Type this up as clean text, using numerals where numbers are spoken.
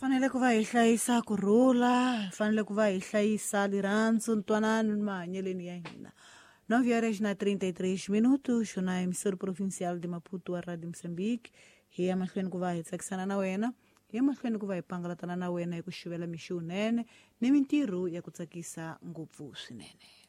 fanele ku va hi hlayisa kurhula, fanele ku va hi hlayisa rirhandzu, ntwanano ni mahanyeleni ya hina. 9:33 minutos na emissora provincial de Maputo wa Radio Moçambique. Hi ya mahlweni ku va hi tsakisana na wena, hi ya mahlweni ku va hi pangalatana na wena hi ku xivela mixo nene ni mintirho ya ku tsakisa ngopfu swinene.